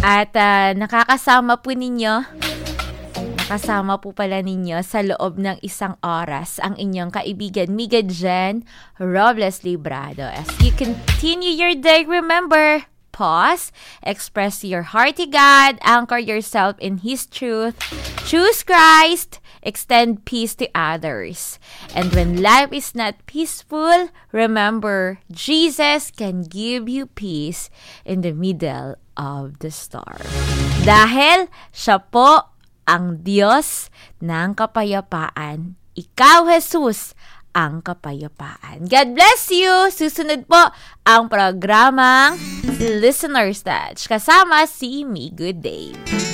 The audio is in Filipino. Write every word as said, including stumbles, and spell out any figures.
At uh, nakakasama po ninyo, nakasama po pala ninyo sa loob ng isang oras ang inyong kaibigan, Miga Jen Robles Librado. As you continue your day, remember, pause, express your heart to God, anchor yourself in His truth, choose Christ, extend peace to others. And when life is not peaceful, remember, Jesus can give you peace in the middle of the storm. Dahil siya po ang Diyos ng kapayapaan. Ikaw, Jesus, ang kapayapaan. God bless you! Susunod po ang programang Listener's Touch. Kasama si Me Good Day.